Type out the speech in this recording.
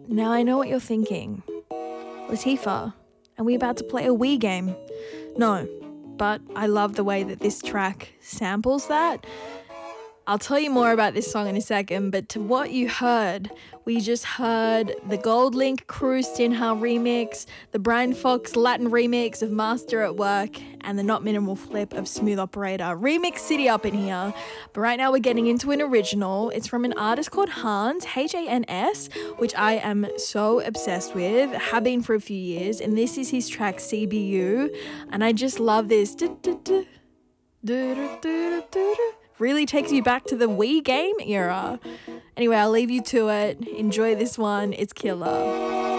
Now I know what you're thinking. Latifah, are we about to play a Wii game? No, but I love the way that this track samples that. I'll tell you more about this song in a second, but to what you heard, we just heard the Gold Link Crew Stinha remix, the Brian Fox Latin remix of Master at Work, and the Not Minimal Flip of Smooth Operator. Remix City up in here. But right now we're getting into an original. It's from an artist called Hans, Hans, which I am so obsessed with, have been for a few years, and this is his track CBU, and I just love this. Really takes you back to the Wii game era. Anyway, I'll leave you to it. Enjoy this one. It's killer.